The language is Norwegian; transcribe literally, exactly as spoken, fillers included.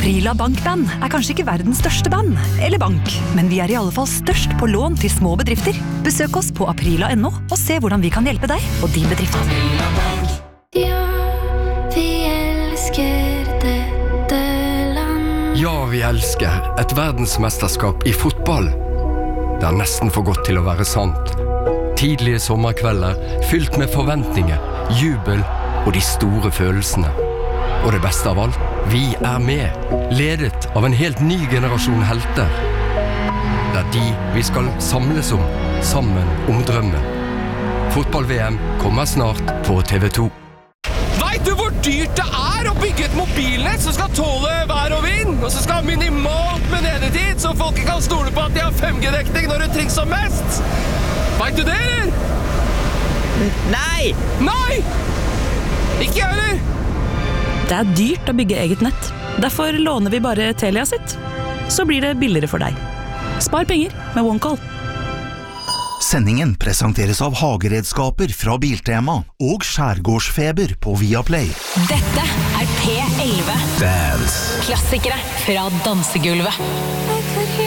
Aprila Bankband er kanskje ikke verdens største band, eller bank, men vi er i alle fall størst på lån til små bedrifter. Besøk oss på aprila punktum no og se hvordan vi kan hjelpe deg og din bedrift. Ja, vi elsker dette land. Ja, vi elsker et verdensmesterskap i fotball. Det er nesten for godt til å være sant. Tidlige sommerkvelder, fylt med forventninger, jubel og de store følelsene. Og det beste av alt, vi er med, ledet av en helt ny generasjon helter. Det er de vi skal samles om, sammen om drømmen. Fotball-V M kommer snart på T V to. Vet du hvor dyrt det er å bygge et mobilnett som skal tåle vær og vind, og som skal ha minimalt med nedetid, så folk kan stole på at de har fem G-dekning når det trengs som mest? Vet du det, eller? Nei! Nei! Ikke jeg, eller? Det er dyrt å bygge eget nett. Derfor låner vi bare Telia sitt. Så blir det billigere for deg. Spar penger med OneCall. Sendingen presenteres av hageredskaper fra Biltema og skjærgårdsfeber på Viaplay. Dette er P elleve. Dance. Klassikere fra dansegulvet.